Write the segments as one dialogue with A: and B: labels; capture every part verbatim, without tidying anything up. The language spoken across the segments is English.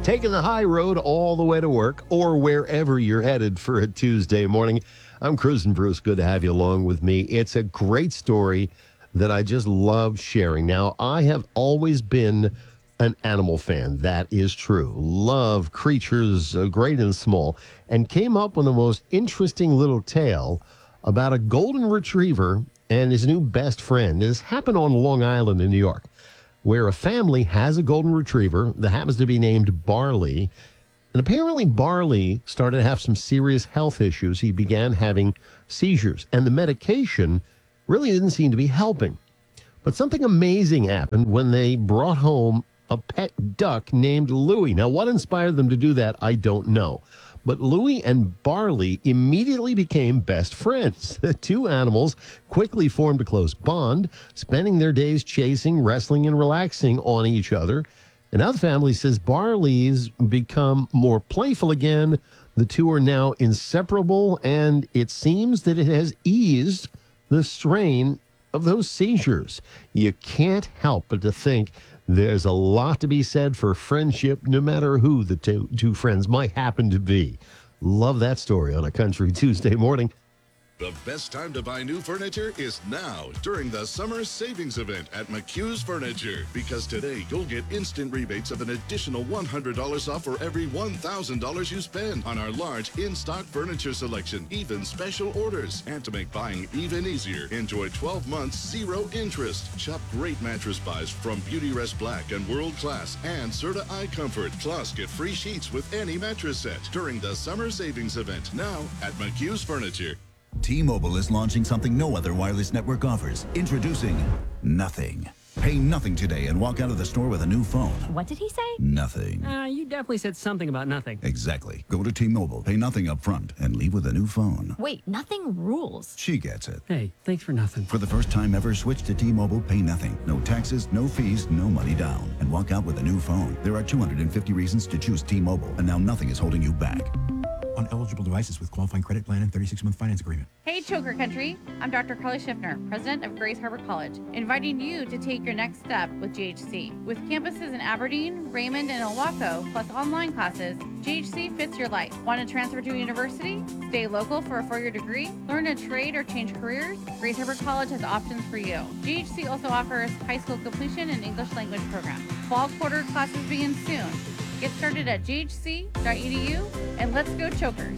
A: taking the high road all the way to work or wherever you're headed for a Tuesday morning. I'm Cruising Bruce. Good to have you along with me. It's a great story that I just love sharing. Now, I have always been an animal fan. That is true. Love creatures, uh, great and small, and came up with the most interesting little tale about a golden retriever and his new best friend. This happened on Long Island in New York, where a family has a golden retriever that happens to be named Barley. And apparently Barley started to have some serious health issues. He began having seizures, and the medication really didn't seem to be helping. But something amazing happened when they brought home a pet duck named Louie. Now, what inspired them to do that, I don't know. But Louie and Barley immediately became best friends. The two animals quickly formed a close bond, spending their days chasing, wrestling, and relaxing on each other. And now the family says Barley's become more playful again. The two are now inseparable, and it seems that it has eased the strain of those seizures. You can't help but to think there's a lot to be said for friendship, no matter who the two, two friends might happen to be. Love that story on a Country Tuesday morning.
B: The best time to buy new furniture is now during the summer savings event at McHugh's Furniture. Because today you'll get instant rebates of an additional one hundred dollars off for every one thousand dollars you spend on our large in-stock furniture selection, even special orders. And to make buying even easier, enjoy twelve months zero interest. Shop great mattress buys from Beautyrest Black and World Class and Serta Eye Comfort. Plus, get free sheets with any mattress set during the summer savings event now at McHugh's Furniture.
C: T-Mobile is launching something no other wireless network offers. Introducing Nothing. Pay nothing today and walk out of the store with a new phone.
D: What did he say?
C: Nothing.
E: Uh, you definitely said something about nothing.
C: Exactly. Go to T-Mobile, pay nothing up front, and leave with a new phone.
D: Wait, nothing rules.
C: She gets it.
E: Hey, thanks for nothing.
C: For the first time ever, switch to T-Mobile, pay nothing. No taxes, no fees, no money down. And walk out with a new phone. There are two hundred fifty reasons to choose T-Mobile, and now nothing is holding you back.
F: On eligible devices with qualifying credit plan and thirty-six month finance agreement.
G: Hey Choker Country, I'm Doctor Carly Schiffner, president of Grace Harbor College, inviting you to take your next step with G H C. With campuses in Aberdeen, Raymond, and Ilwaco, plus online classes, G H C fits your life. Want to transfer to a university? Stay local for a four-year degree? Learn a trade or change careers? Grace Harbor College has options for you. G H C also offers high school completion and English language programs. Fall quarter classes begin soon. Get started at g h c dot e d u and let's go Chokers.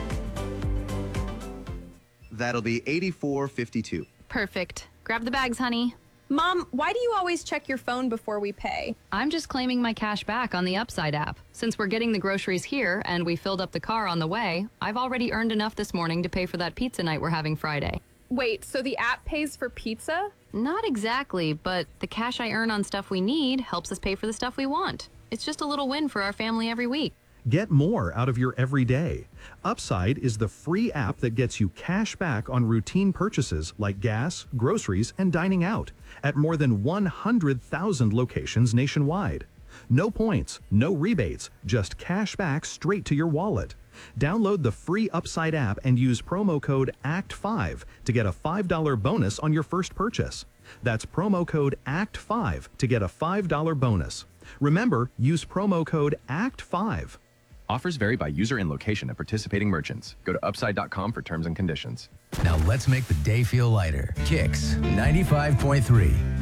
H: That'll be eighty-four fifty-two.
I: Perfect. Grab the bags, honey.
J: Mom, why do you always check your phone before we pay?
I: I'm just claiming my cash back on the Upside app. Since we're getting the groceries here and we filled up the car on the way, I've already earned enough this morning to pay for that pizza night we're having Friday.
J: Wait, so the app pays for pizza?
I: Not exactly, but the cash I earn on stuff we need helps us pay for the stuff we want. It's just a little win for our family every week.
K: Get more out of your everyday. Upside is the free app that gets you cash back on routine purchases like gas, groceries, and dining out at more than one hundred thousand locations nationwide. No points, no rebates, just cash back straight to your wallet. Download the free Upside app and use promo code A C T five to get a five dollar bonus on your first purchase. That's promo code A C T five to get a five dollar bonus. Remember, use promo code A C T five.
L: Offers vary by user and location at participating merchants. Go to upside dot com for terms and conditions.
M: Now let's make the day feel lighter. Kicks ninety-five point three.